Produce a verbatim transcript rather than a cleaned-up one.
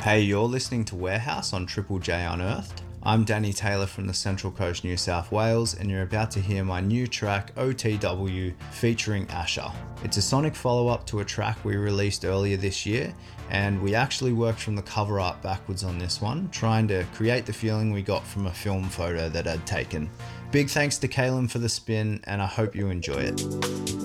Hey, you're listening to Warehouse on Triple J Unearthed. I'm Danny Taylor from the Central Coast, New South Wales, and you're about to hear my new track, O T W, featuring Asher. It's a sonic follow-up to a track we released earlier this year, and we actually worked from the cover art backwards on this one, trying to create the feeling we got from a film photo that I'd taken. Big thanks to Kaylin for the spin, and I hope you enjoy it.